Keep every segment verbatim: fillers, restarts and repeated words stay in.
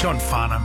John Farnham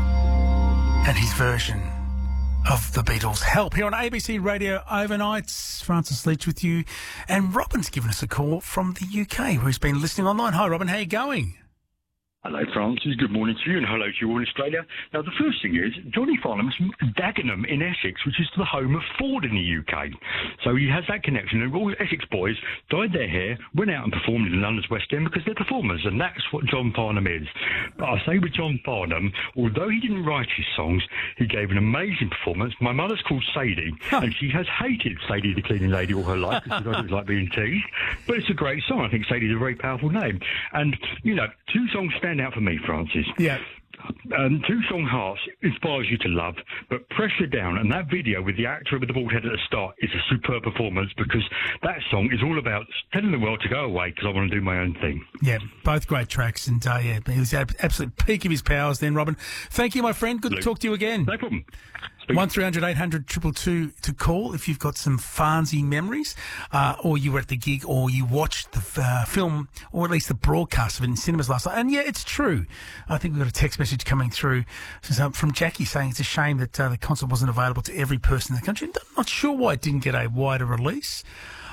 and his version of the Beatles' Help here on A B C Radio Overnights. Francis Leach with you, and Robin's given us a call from the U K who's been listening online. Hi Robin, how are you going? Hello, Francis. Good morning to you, and hello to you all in Australia. Now, the first thing is, Johnny Farnham's from Dagenham in Essex, which is the home of Ford in the U K. So he has that connection, and all Essex boys dyed their hair, went out and performed in London's West End because they're performers, and that's what John Farnham is. But I say with John Farnham, although he didn't write his songs, he gave an amazing performance. My mother's called Sadie, and she has hated Sadie the Cleaning Lady all her life because she doesn't like being teased. But it's a great song. I think Sadie's a very powerful name. And, you know, two songs stand out for me, Francis. Yeah. Um, Two Song Hearts inspires you to love, but Pressure Down and that video with the actor with the bald head at the start is a superb performance, because that song is all about telling the world to go away because I want to do my own thing. Yeah, both great tracks, and uh, yeah, he was at absolute peak of his powers then, Robin. Thank you, my friend. Good Luke. to talk to you again. No problem. One three hundred eight hundred two two two to call if you've got some Farnsy memories, uh, or you were at the gig, or you watched the uh, film, or at least the broadcast of it in cinemas last night. And yeah, it's true. I think we've got a text message coming through from Jackie saying it's a shame that uh, the concert wasn't available to every person in the country. I'm not sure why it didn't get a wider release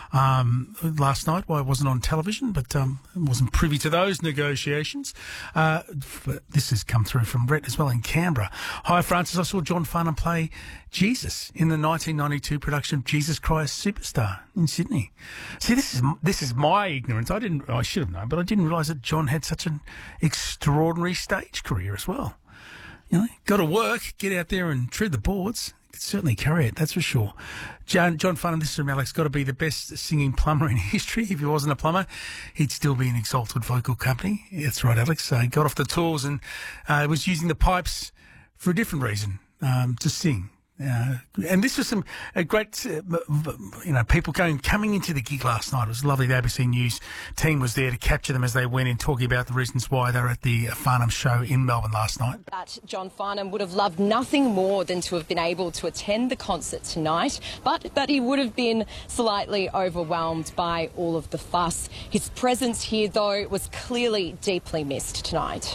um, last night, why it wasn't on television, but um, I wasn't privy to those negotiations. Uh, but this has come through from Brett as well in Canberra. Hi, Francis. I saw John Farnham play Jesus in the nineteen ninety-two production of Jesus Christ Superstar in Sydney. See, this is this is my ignorance. I didn't. I should have known, but I didn't realise that John had such an extraordinary stage career as well. You know, got to work, get out there and tread the boards. Could certainly carry it, that's for sure. John, John Farnham, this is from Alex, got to be the best singing plumber in history. If he wasn't a plumber, he'd still be in Exalted Vocal Company. That's right, Alex. Uh, he got off the tools and uh, was using the pipes for a different reason, um, to sing. Uh, and this was some uh, great, uh, you know, people going coming into the gig last night. It was lovely. The A B C News team was there to capture them as they went in, talking about the reasons why they were at the Farnham show in Melbourne last night. But John Farnham would have loved nothing more than to have been able to attend the concert tonight, but that he would have been slightly overwhelmed by all of the fuss. His presence here, though, was clearly deeply missed tonight.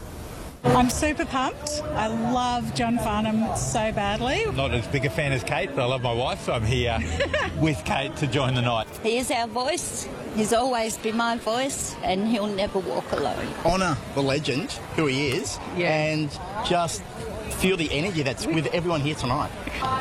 I'm super pumped. I love John Farnham so badly. Not as big a fan as Kate, but I love my wife, so I'm here with Kate to join the night. He is our voice. He's always been my voice, and he'll never walk alone. Honour the legend, who he is, yeah. and just feel the energy that's with everyone here tonight.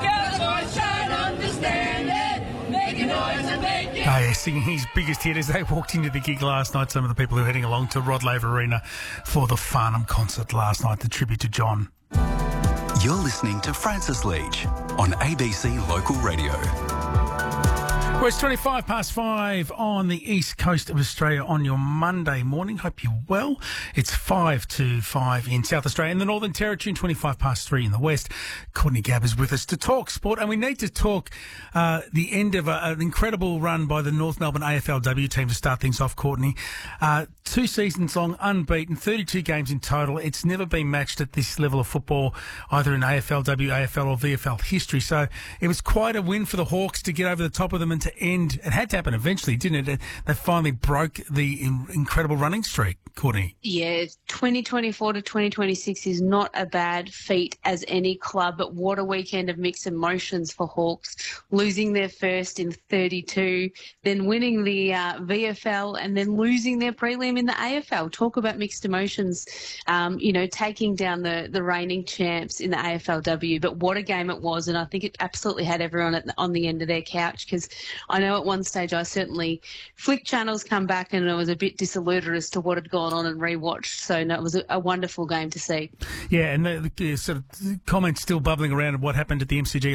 Oh, yeah, singing his biggest hit as they walked into the gig last night. Some of the people who were heading along to Rod Laver Arena for the Farnham concert last night, the tribute to John. You're listening to Francis Leach on A B C Local Radio. Well, it's twenty-five past five on the east coast of Australia on your Monday morning. Hope you're well. It's five to five in South Australia and the Northern Territory, and twenty-five past three in the west. Courtney Gabb is with us to talk sport, and we need to talk uh, the end of a, an incredible run by the North Melbourne A F L W team to start things off, Courtney. Uh, two seasons long, unbeaten, thirty-two games in total. It's never been matched at this level of football, either in A F L W, A F L or V F L history. So it was quite a win for the Hawks to get over the top of them and to end. It had to happen eventually, didn't it? They finally broke the in- incredible running streak, Courtney. Yeah, twenty twenty-four to twenty twenty-six is not a bad feat as any club, but what a weekend of mixed emotions for Hawks, losing their first in thirty-two, then winning the uh, V F L and then losing their prelim in the A F L. Talk about mixed emotions, um, you know, taking down the, the reigning champs in the A F L W. But what a game it was, and I think it absolutely had everyone at the, on the end of their couch, because I know at one stage I certainly flicked channels, come back, and I was a bit disillusioned as to what had gone on and rewatched. So no, it was a, a wonderful game to see. Yeah, and the, the sort of comments still bubbling around of what happened at the M C G